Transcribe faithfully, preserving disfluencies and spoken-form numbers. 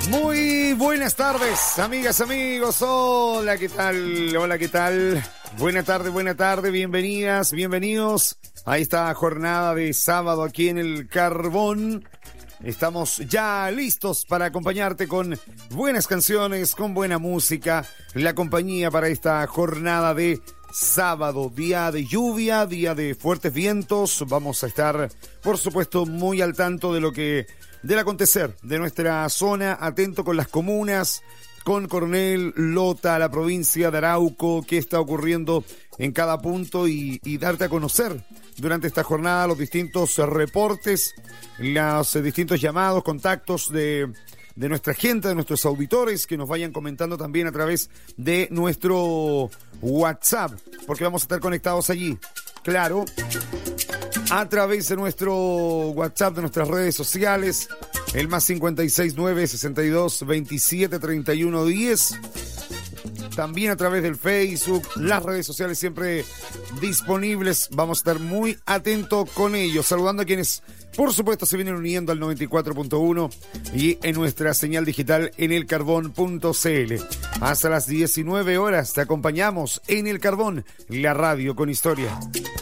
Muy buenas tardes, amigas, amigos. Hola, ¿qué tal? Hola, ¿qué tal? Buena tarde, buena tarde. Bienvenidas, bienvenidos a esta jornada de sábado aquí en el Carbón. Estamos ya listos para acompañarte con buenas canciones, con buena música. La compañía para esta jornada de sábado, día de lluvia, día de fuertes vientos. Vamos a estar, por supuesto, muy al tanto de lo que, del acontecer de nuestra zona, atento con las comunas, con Coronel, Lota, la provincia de Arauco, qué está ocurriendo en cada punto y, y darte a conocer durante esta jornada los distintos reportes, los distintos llamados, contactos de, de nuestra gente, de nuestros auditores, que nos vayan comentando también a través de nuestro WhatsApp, porque vamos a estar conectados allí, claro, a través de nuestro WhatsApp, de nuestras redes sociales, el más cincuenta y seis nueve, sesenta y dos, veintisiete, treinta y uno, diez. También a través del Facebook, las redes sociales siempre disponibles. Vamos a estar muy atentos con ellos. Saludando a quienes, por supuesto, se vienen uniendo al noventa y cuatro punto uno y en nuestra señal digital en el carbón punto c l. Hasta las diecinueve horas te acompañamos en El Carbón, la radio con historia.